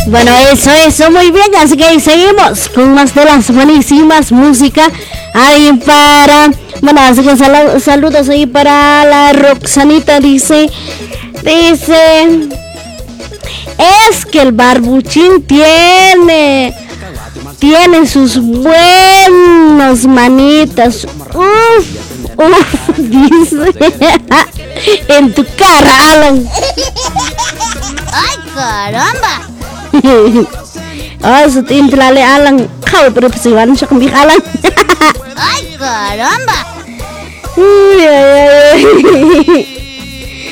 Bueno, eso, muy bien. Así que seguimos con más de las buenísimas música. Ahí para. Bueno, así que saludos ahí para la Roxanita. Dice. Es que el barbuchín tiene sus buenas manitas. Dice. En tu cara, Alan. ¡Ay, caramba! Sa tintlali Alan. Kau berpesiwan siya kambing Alan. ¡Ay, caramba!